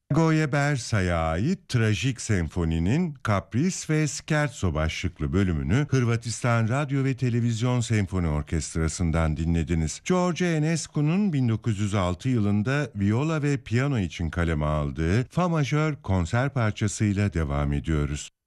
Goye Bersa'ya ait Trajik Senfoni'nin Kapris ve Scherzo başlıklı bölümünü Hırvatistan Radyo ve Televizyon Senfoni Orkestrası'ndan dinlediniz. George Enescu'nun 1906 yılında viola ve piyano için kaleme aldığı Fa majör konser parçasıyla devam ediyoruz.